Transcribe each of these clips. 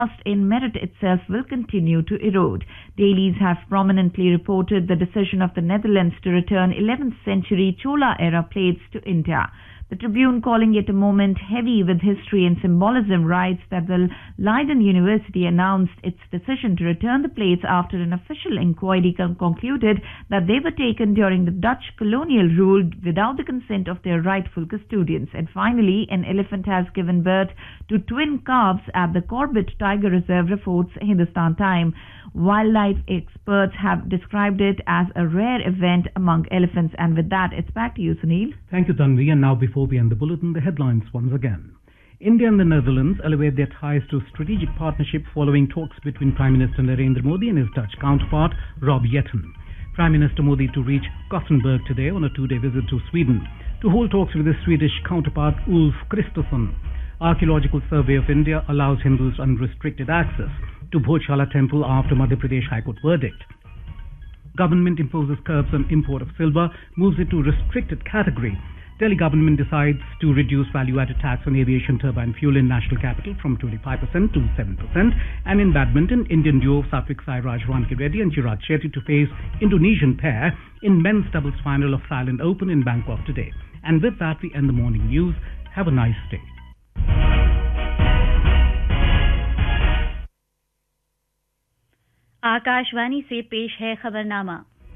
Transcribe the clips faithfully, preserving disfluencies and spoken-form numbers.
trust in merit itself will continue to erode. Dailies have prominently reported the decision of the Netherlands to return eleventh century Chola-era plates to India. The Tribune, calling it a moment heavy with history and symbolism, writes that the Leiden University announced its decision to return the plates after an official inquiry con- concluded that they were taken during the Dutch colonial rule without the consent of their rightful custodians. And finally, an elephant has given birth to twin calves at the Corbett Tiger Reserve, reports Hindustan Time. Wildlife experts have described it as a rare event among elephants. And with that, it's back to you, Sunil. Thank you, Tanvi. And now, before we end the bulletin, the headlines once again. India and the Netherlands elevate their ties to strategic partnership following talks between Prime Minister Narendra Modi and his Dutch counterpart, Rob Jetten. Prime Minister Modi to reach Gothenburg today on a two-day visit to Sweden to hold talks with his Swedish counterpart, Ulf Kristersson. Archaeological Survey of India allows Hindus unrestricted access to Bhojshala Temple after Madhya Pradesh High Court verdict. Government imposes curbs on import of silver, moves it to restricted category. Delhi government decides to reduce value-added tax on aviation turbine fuel in national capital from twenty-five percent to seven percent. And in badminton, Indian duo Satvik Sairaj Rankireddy and Chirag Shetty to face Indonesian pair in men's doubles final of Thailand Open in Bangkok today. And with that, we end the morning news. Have a nice day. Akashvani से पेश है खबरनामा।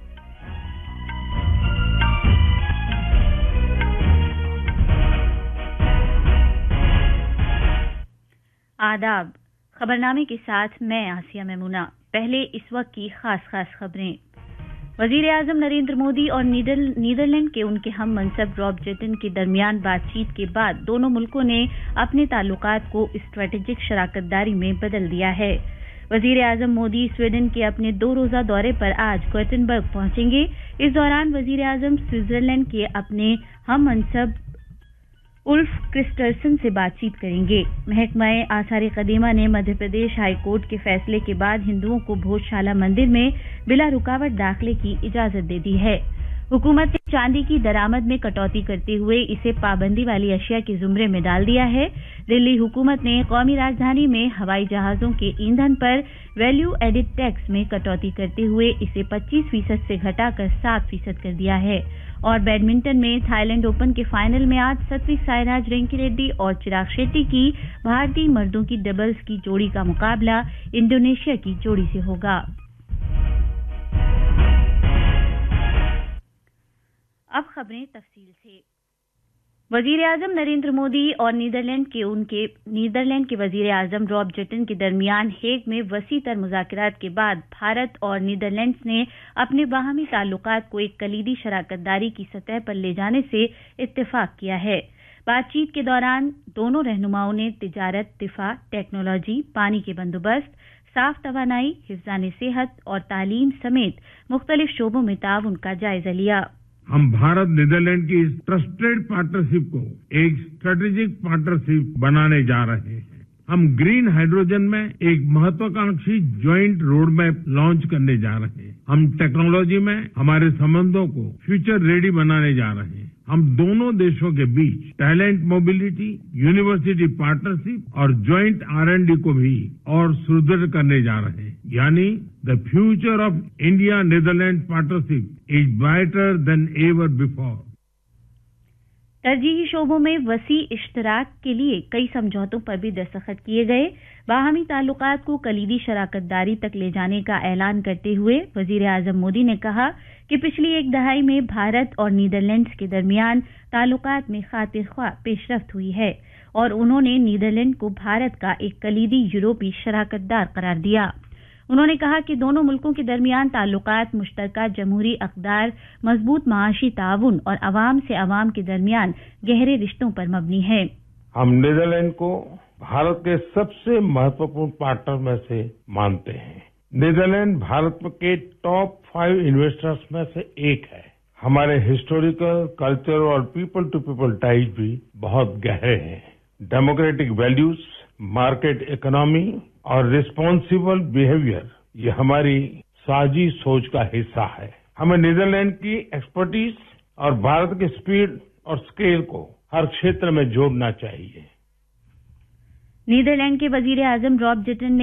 आदाब। खबरनामे के साथ मैं आसिया मेमुना। पहले इस वक्त की खास खास खबरें। वजीर आजम नरेंद्र मोदी और नीदरलैंड के उनके हम मनसब रॉब जेटन के दरमियान बातचीत के बाद दोनों मुल्कों ने अपने ताल्लुकात को स्ट्रेटेजिक शराकतदारी में बदल दिया है। वजीर आजम मोदी स्वीडन के अपने दो रोजा दौरे पर आज गोटेनबर्ग पहुंचेंगे। इस दौरान वजीर आजम स्विट्जरलैंड के अपने हम मनसब उल्फ क्रिस्टरसन से बातचीत करेंगे। महकमा आसार कदीमा ने मध्य प्रदेश हाई कोर्ट के फैसले के बाद हिंदुओं को भोजशाला मंदिर में बिला रुकावट दाखिले की इजाजत दे दी है। हुकूमत ने चांदी की दरामद में कटौती करते हुए इसे पाबंदी वाली अशिया के जुमरे में डाल दिया है। दिल्ली हुकूमत ने कौमी राजधानी में हवाई जहाजों के ईंधन पर वैल्यू एडिड टैक्स में कटौती करते हुए इसे पच्चीस फीसद से घटाकर सात फीसद कर दिया है। और बैडमिंटन में थाईलैंड ओपन के फाइनल में आज सात्विक साईराज रैंकीरेड्डी और चिराग शेट्टी की भारतीय मर्दों की डबल्स की जोड़ी का मुकाबला इंडोनेशिया की जोड़ी से होगा। अब खबरें तफसील से। वजीर आजम नरेंद्र मोदी और नीदरलैंड के उनके नीदरलैंड के वजीर आजम रॉब जेटन के दरमियान हेग में वसी तर मुज़ाकरात के बाद भारत और नीदरलैंड्स ने अपने बाहमी ताल्लुकात को एक कलीदी शराकतदारी की सतह पर ले जाने से इत्तेफाक किया है। बातचीत के दौरान दोनों रहनुमाओं ने तिजारत, दिफा, टेक्नोलॉजी, पानी के बंदोबस्त, साफ तवानाई, हिफ्ज़ान सेहत और तालीम समेत मुख्तलिफ शोबों में ताउन का जायजा लिया। हम भारत नीदरलैंड की इस ट्रस्टेड पार्टनरशिप को एक स्ट्रेटेजिक पार्टनरशिप बनाने जा रहे हैं। हम ग्रीन हाइड्रोजन में एक महत्वाकांक्षी ज्वाइंट रोड मैप लॉन्च करने जा रहे हैं। हम टेक्नोलॉजी में हमारे संबंधों को फ्यूचर रेडी बनाने जा रहे हैं। हम दोनों देशों के बीच टैलेंट मोबिलिटी, यूनिवर्सिटी पार्टनरशिप और ज्वाइंट आर एंड डी को भी और सुदृढ़ करने जा रहे हैं। यानी the future of India Netherlands partnership is brighter then ever before. तरजीही शोबों में वसी इश्तराक के लिए कई समझौतों पर भी दस्तखत किए गए। बाहमी ताल्लुकात को कलीदी शराकतदारी तक ले जाने का ऐलान करते हुए वजीर आजम मोदी ने कहा कि पिछली एक दहाई में भारत और नीदरलैंड्स के दरमियान ताल्लुकात में खातिर ख्वाह पेशरफ्त हुई है और उन्होंने नीदरलैंड को भारत का एक कलीदी यूरोपीय शराकतदार करार दिया। उन्होंने कहा कि दोनों मुल्कों के दरमियान ताल्लुकात मुश्तरका जमहूरी अक़दार, मजबूत माशी ताउन और अवाम से अवाम के दरमियान गहरे रिश्तों पर मबनी है। हम नीदरलैंड को भारत के सबसे महत्वपूर्ण पार्टनर में से मानते हैं। नीदरलैंड भारत के टॉप फाइव इन्वेस्टर्स में से एक है। हमारे हिस्टोरिकल, कल्चर और पीपल टू पीपल टाइज भी बहुत गहरे हैं। डेमोक्रेटिक वैल्यूज, मार्केट इकोनॉमी और रिस्पॉन्सिबल बिहेवियर ये हमारी साझी सोच का हिस्सा है। हमें नीदरलैंड की एक्सपर्टीज और भारत की स्पीड और स्केल को हर क्षेत्र में जोड़ना चाहिए। नीदरलैंड के वजीर आजम रॉब जेटन ने